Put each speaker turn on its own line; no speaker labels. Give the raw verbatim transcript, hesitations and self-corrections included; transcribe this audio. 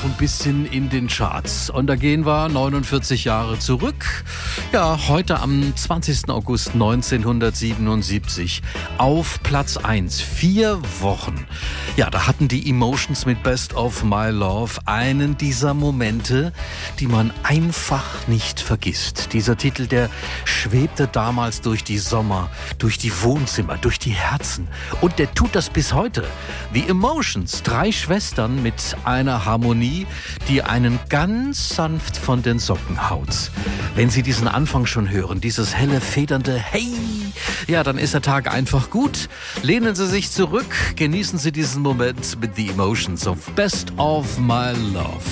noch ein bisschen in den Charts. Und da gehen wir neunundvierzig Jahre zurück. Ja, heute am zwanzigsten August neunzehnhundertsiebenundsiebzig auf Platz eins. Vier Wochen. Ja, da hatten die Emotions mit Best of My Love einen dieser Momente, die man einfach nicht vergisst. Dieser Titel, der schwebte damals durch die Sommer, durch die Wohnzimmer, durch die Herzen. Und der tut das bis heute. The Emotions, drei Schwestern mit einer Harmonie, die einen ganz sanft von den Socken haut. Wenn Sie diesen Anfang schon hören, dieses helle, federnde Hey, ja, dann ist der Tag einfach gut. Lehnen Sie sich zurück, genießen Sie diesen Moment mit The Emotions of Best of My Love.